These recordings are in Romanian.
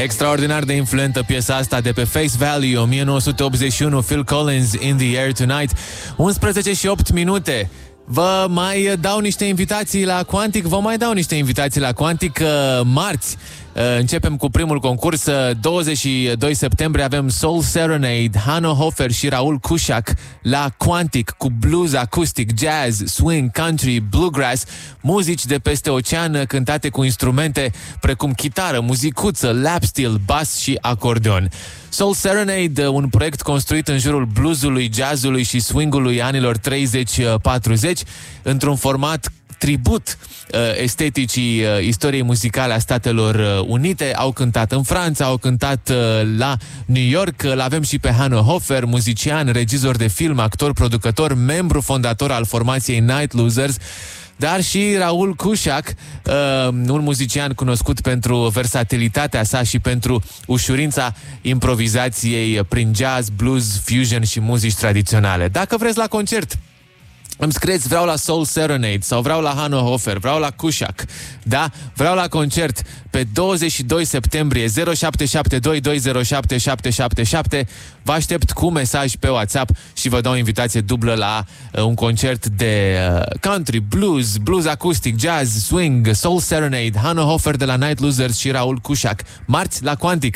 Extraordinar de influentă piesa asta de pe Face Value, 1981, Phil Collins, In the Air Tonight. 11 și 8 minute. Vă mai dau niște invitații la Quantic. Vă mai dau niște invitații la Quantic. Marți începem cu primul concurs. 22 septembrie avem Soul Serenade, Hanno Hofer și Raul Cușac la Quantic, cu blues, acustic, jazz, swing, country, bluegrass, muzici de peste ocean cântate cu instrumente precum chitară, muzicuță, lap steel, bass și acordeon. Soul Serenade, un proiect construit în jurul bluesului, jazzului și swingului anilor 30-40, într-un format tribut esteticii istoriei muzicale a Statelor Unite. Au cântat în Franța, au cântat la New York. L-avem și pe Hanno Hofer, muzician, regizor de film, actor, producător, membru fondator al formației Night Losers, dar și Raul Cușac, un muzician cunoscut pentru versatilitatea sa și pentru ușurința improvizației prin jazz, blues, fusion și muzici tradiționale. Dacă vreți la concert, îmi scrieți: vreau la Soul Serenade sau vreau la Hanno Hofer, vreau la Cușac, da? Vreau la concert pe 22 septembrie, 0772207777. Vă aștept cu mesaj pe WhatsApp și vă dau o invitație dublă la un concert de country, blues, blues acustic, jazz, swing, Soul Serenade, Hanno Hofer de la Night Losers și Raul Cușac. Marți la Quantic,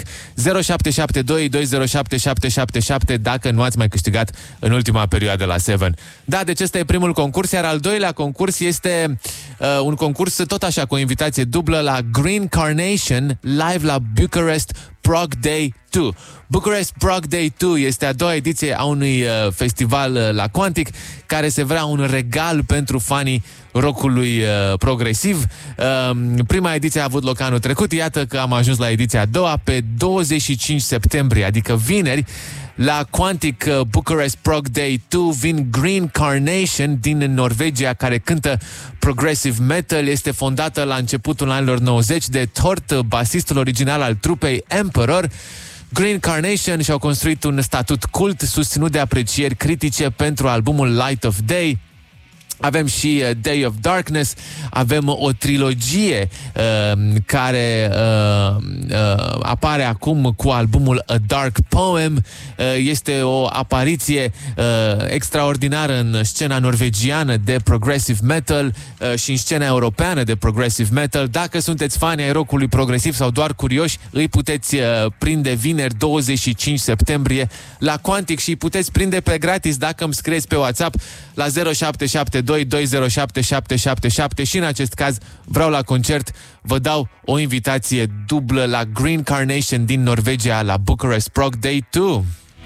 0772207777, dacă nu ați mai câștigat în ultima perioadă la Seven. Da, deci ăsta e primul concurs, iar al doilea concurs este un concurs tot așa cu o invitație dublă la Green Carnation live la Bucharest Prog Day 2. Bucharest Prog Day 2 este a doua ediție a unui festival la Quantic, care se vrea un regal pentru fanii rockului progresiv. Prima ediție a avut loc anul trecut, iată că am ajuns la ediția a doua pe 25 septembrie, adică vineri. La Quantic Bucharest Prog Day 2 vin Green Carnation din Norvegia, care cântă progressive metal. Este fondată la începutul anilor 90 de Thort, basistul original al trupei Emperor. Green Carnation și-au construit un statut cult susținut de aprecieri critice pentru albumul Light of Day. Avem și Day of Darkness, avem o trilogie care apare acum cu albumul A Dark Poem. Este o apariție extraordinară în scena norvegiană de progressive metal și în scena europeană de progressive metal. Dacă sunteți fani ai rockului progresiv sau doar curioși, îi puteți prinde vineri 25 septembrie la Quantic și îi puteți prinde pe gratis dacă îmi scrieți pe WhatsApp la 0772207777 și în acest caz vreau la concert. Vă dau o invitație dublă la Green Carnation din Norvegia la Bucharest Prog Day 2.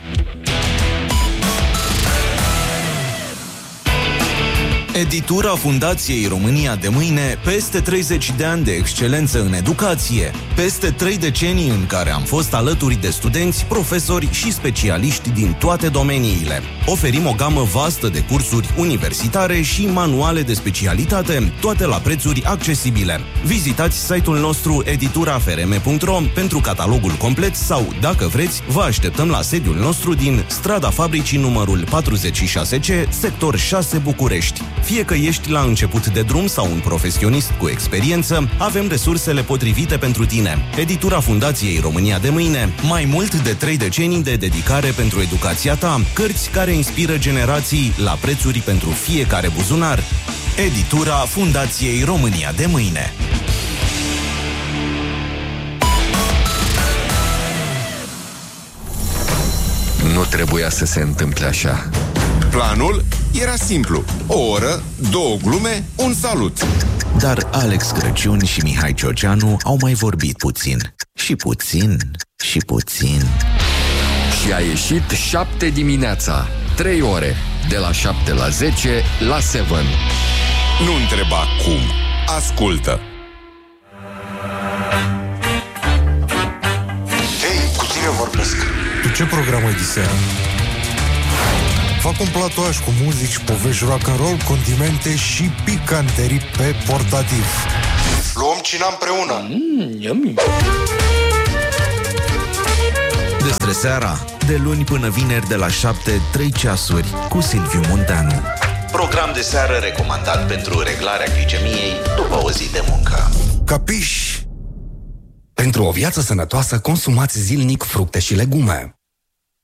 Editura Fundației România de Mâine, peste 30 de ani de excelență în educație, peste 3 decenii în care am fost alături de studenți, profesori și specialiști din toate domeniile. Oferim o gamă vastă de cursuri universitare și manuale de specialitate, toate la prețuri accesibile. Vizitați site-ul nostru editurafrm.ro pentru catalogul complet sau, dacă vreți, vă așteptăm la sediul nostru din Strada Fabricii numărul 46C, sector 6 București. Fie că ești la început de drum sau un profesionist cu experiență, avem resursele potrivite pentru tine. Editura Fundației România de Mâine, mai mult de 3 decenii de dedicare pentru educația ta, cărți care inspiră generații la prețuri pentru fiecare buzunar. Editura Fundației România de Mâine. Nu trebuia să se întâmple așa. Planul era simplu. O oră, 2 glume, un salut. Dar Alex Crăciun și Mihai Ciorceanu au mai vorbit puțin. Și puțin, și puțin. Și a ieșit 7 dimineața, 3 ore, de la 7 la 10 la 7. Nu întreba cum. Ascultă. Hei, cu tine vorbesc. Tu ce program ai de seară? Fac un platoaș cu muzici, povești rock'n'roll, condimente și picanterii pe portativ. Luăm cina împreună. Yummy. Despre seara, de luni până vineri de la 7, 3 ceasuri, cu Silviu Munteanu. Program de seară recomandat pentru reglarea glicemiei după o zi de muncă. Capiși? Pentru o viață sănătoasă, consumați zilnic fructe și legume.